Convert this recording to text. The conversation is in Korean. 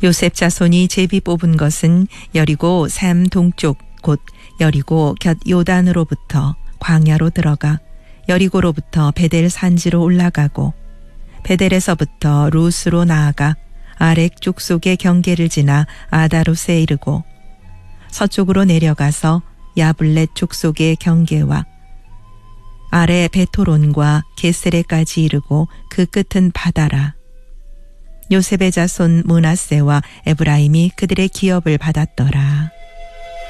요셉 자손이 제비 뽑은 것은 여리고 샘 동쪽 곧 여리고 곁 요단으로부터 광야로 들어가 여리고로부터 베델 산지로 올라가고 베델에서부터 루스로 나아가 아렉 족속의 경계를 지나 아다롯에 이르고 서쪽으로 내려가서 야블렛 족속의 경계와 아래 베토론과 게세레까지 이르고 그 끝은 바다라. 요셉의 자손 므낫세와 에브라임이 그들의 기업을 받았더라.